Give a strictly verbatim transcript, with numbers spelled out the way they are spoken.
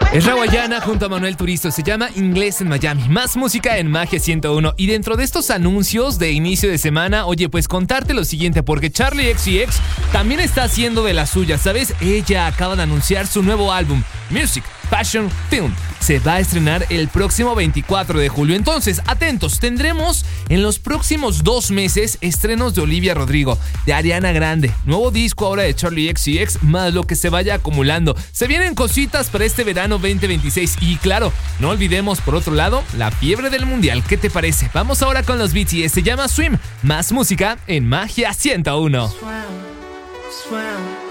Es Rawayana junto a Manuel Turizo, se llama Inglés en Miami. Más música en Magia ciento uno. Y dentro de estos anuncios de inicio de semana, oye, pues contarte lo siguiente, porque Charli X C X también está haciendo de la suya, ¿sabes? Ella acaba de anunciar su nuevo álbum, Music, Passion, Film. Se va a estrenar el próximo veinticuatro de julio. Entonces, atentos, tendremos en los próximos dos meses estrenos de Olivia Rodrigo, de Ariana Grande, nuevo disco ahora de Charli X C X, más lo que se vaya acumulando. Se vienen cositas para este verano veinte veintiséis y claro, no olvidemos por otro lado la fiebre del mundial. ¿Qué te parece? Vamos ahora con los B T S, se llama Swim. Más música en Magia ciento uno. Swim, swim.